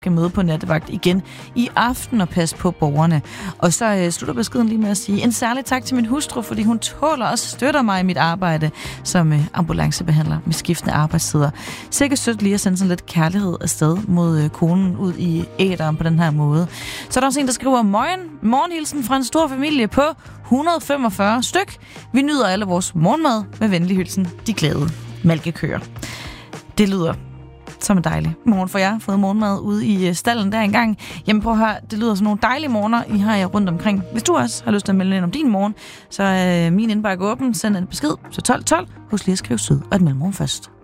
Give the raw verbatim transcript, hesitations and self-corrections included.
kan møde på nattevagt igen i aften og passe på borgerne. Og så øh, slutter beskeden lige med at sige en særlig tak til min hustru, fordi hun tåler og støtter mig i mit arbejde som øh, ambulancebehandler med skiftende arbejdstider. Sikkert sødt lige at sende sådan lidt kærlighed afsted mod øh, konen ud i æteren på den her måde. Så er der også en, der skriver morgen, morgenhilsen fra en stor familie på et hundrede og femogfyrre styk. Vi nyder alle vores morgenmad med venlig hilsen. De glade malkekøer. Det lyder som en dejlig morgen for jer. Fået morgenmad ude i stallen der engang. Jamen prøv at høre, det lyder som nogle dejlige morgener, I har jer rundt omkring. Hvis du også har lyst til at melde ind om din morgen, så er min indbakke åben. Send en besked til tolv tolv. Husk lige at skrive sød og et mellemrum først.